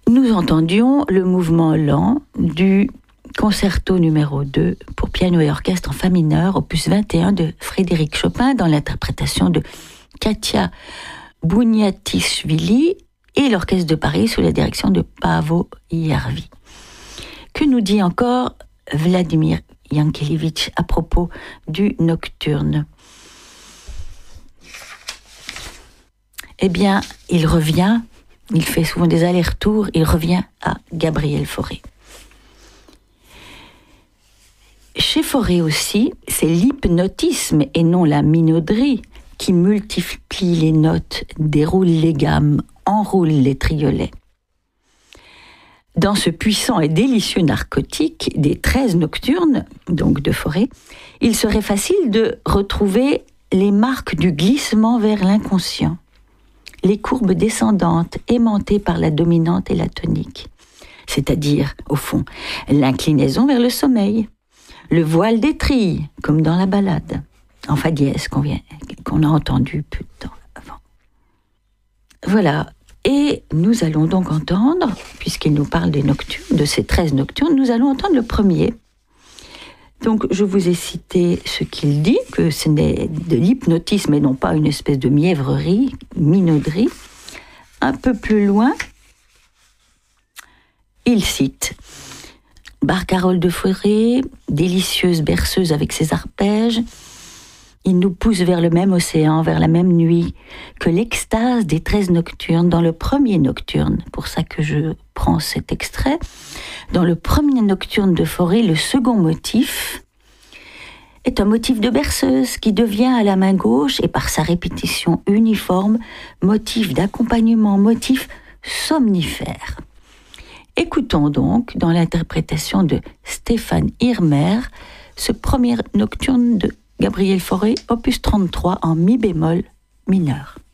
nous entendions le mouvement lent du concerto numéro 2 pour piano et orchestre en fa mineur, opus 21 de Frédéric Chopin, dans l'interprétation de Katia Bouniatishvili et l'Orchestre de Paris sous la direction de Paavo Järvi. Que nous dit encore Vladimir Yankelevitch à propos du nocturne? Eh bien, il revient, il fait souvent des allers-retours, il revient à Gabriel Fauré. Chez Fauré aussi, c'est l'hypnotisme et non la minauderie qui multiplie les notes, déroule les gammes, enroule les triolets. Dans ce puissant et délicieux narcotique des 13 nocturnes, donc de Fauré, il serait facile de retrouver les marques du glissement vers l'inconscient, les courbes descendantes aimantées par la dominante et la tonique, c'est-à-dire, au fond, l'inclinaison vers le sommeil, le voile des trilles, comme dans la ballade, en fa dièse qu'on a entendu peu de temps avant. Voilà. Et nous allons donc entendre, puisqu'il nous parle des nocturnes, de ces 13 nocturnes, nous allons entendre le premier. Donc, je vous ai cité ce qu'il dit, que ce n'est de l'hypnotisme et non pas une espèce de mièvrerie, minauderie. Un peu plus loin, il cite Barcarolle de Fauré, délicieuse berceuse avec ses arpèges. Il nous pousse vers le même océan, vers la même nuit, que l'extase des 13 nocturnes dans le premier nocturne. Pour ça que je prends cet extrait. Dans le premier nocturne de Fauré, le second motif est un motif de berceuse qui devient à la main gauche, et par sa répétition uniforme, motif d'accompagnement, motif somnifère. Écoutons donc, dans l'interprétation de Stéphane Irmer, ce premier nocturne de Gabriel Fauré, opus 33 en mi bémol mineur.